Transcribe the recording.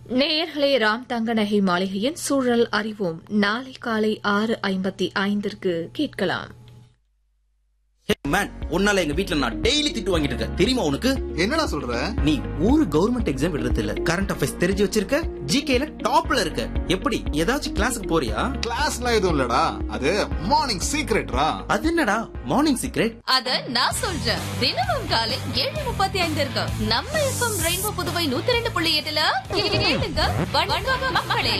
நேயர்களே, ராம் தங்கநகை மாளிகையின் சூழல் அறிவோம் நாளை காலை 6:55 கேட்கலாம். மேன், உன்னால எங்க வீட்ல நான் டெய்லி திட்டு வாங்கிட்டு இருக்கேன் தெரியுமா உனக்கு? என்னடா சொல்ற? நீ ஒரு கவர்மெண்ட் எக்ஸாம் எழுதுறது இல்ல, கரண்ட் அஃபேர்ஸ் தெரிஞ்சு வச்சிருக்க, ஜிகேல டாப்ல இருக்க. எப்படி ஏதாச்சும் கிளாஸுக்கு போறியா? கிளாஸ்லாம் எதுவும் இல்லடா, அது மார்னிங் சீக்ரெட்ரா. அது என்னடா மார்னிங் சீக்ரெட்? அத நான் சொல்றேன். தினமும் காலை 7:35 இருக்கு நம்ம எஃப்எம் ரெயின்போ புதுவை 102.8 கேளுங்க. வணக்கம் மக்களே.